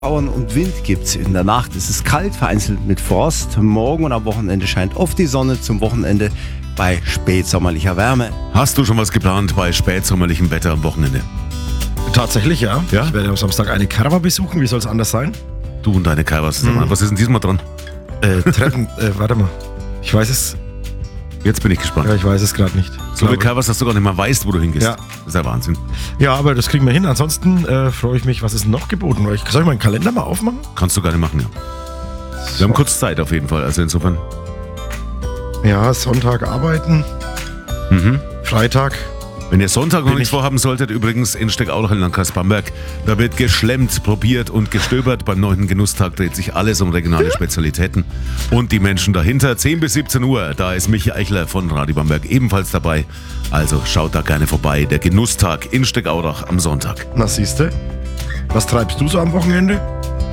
Schauern und Wind gibt's in der Nacht. Es ist kalt, vereinzelt mit Frost. Morgen und am Wochenende scheint oft die Sonne, zum Wochenende bei spätsommerlicher Wärme. Hast du schon was geplant bei spätsommerlichem Wetter am Wochenende? Tatsächlich, ja. Ja? Ich werde am Samstag eine Carva besuchen. Wie soll es anders sein? Du und deine Carvas. Was ist denn diesmal dran? Treffen, warte mal. Ich weiß es. Jetzt bin ich gespannt. Ja, ich weiß es gerade nicht. So viele Carvas, dass du gar nicht mal weißt, wo du hingehst. Ja. Das ist ja Wahnsinn. Ja, aber das kriegen wir hin. Ansonsten freue ich mich, was ist noch geboten? Soll ich meinen Kalender mal aufmachen? Kannst du gar nicht machen, ja. Wir haben kurz Zeit auf jeden Fall, also insofern. Ja, Sonntag arbeiten. Freitag. Wenn ihr Sonntag noch Bin nichts vorhaben solltet, übrigens in Steckaulach im Landkreis Bamberg, da wird geschlemmt, probiert und gestöbert. Beim 9. Genusstag dreht sich alles um regionale Spezialitäten und die Menschen dahinter. 10 bis 17 Uhr, da ist Michi Eichler von Radio Bamberg ebenfalls dabei. Also schaut da gerne vorbei. Der Genusstag in Steckaulach am Sonntag. Na siehste. Was treibst du so am Wochenende?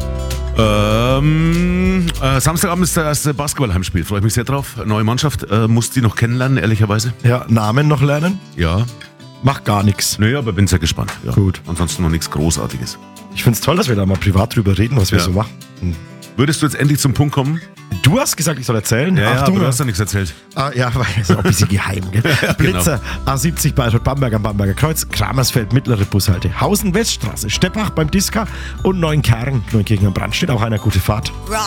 Samstagabend ist das erste Basketballheimspiel. Freue ich mich sehr drauf. Neue Mannschaft. Muss die noch kennenlernen, ehrlicherweise. Ja, Namen noch lernen? Ja. Macht gar nichts. Naja, aber bin sehr gespannt. Ja. Gut. Ansonsten noch nichts Großartiges. Ich finde es toll, dass wir da mal privat drüber reden, was wir Ja. so machen. Würdest du jetzt endlich zum Punkt kommen? Du hast gesagt, ich soll erzählen. Achtung, aber du hast ja nichts erzählt. Ja, weil das ist auch ein bisschen geheim. Gell? Blitzer, A70 bei Bamberg am Bamberger Kreuz, Kramersfeld, mittlere Bushalte, Hausen Weststraße, Steppach beim Diska und Neunkern am Brand. Steht auch einer, gute Fahrt.